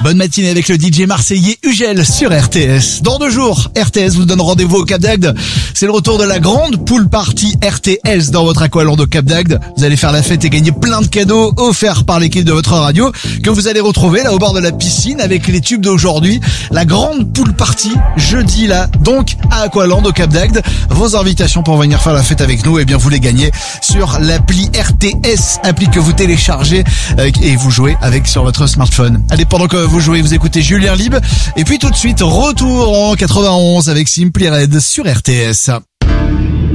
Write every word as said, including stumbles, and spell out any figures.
Bonne matinée avec le D J marseillais Ugel sur R T S. Dans deux jours, R T S vous donne rendez-vous au Cap d'Agde. C'est le retour de la grande pool party R T S dans votre Aqualand au Cap d'Agde. Vous allez faire la fête et gagner plein de cadeaux offerts par l'équipe de votre radio que vous allez retrouver là au bord de la piscine avec les tubes d'aujourd'hui. La grande pool party jeudi là, donc à Aqualand au Cap d'Agde. Vos invitations pour venir faire la fête avec nous, eh bien vous les gagnez sur l'appli R T S, appli que vous téléchargez euh, et vous jouez avec sur votre smartphone. Allez, pendant que vous jouez, vous écoutez Julien Lib et puis tout de suite retour en quatre-vingt-onze avec Simply Red sur R T S.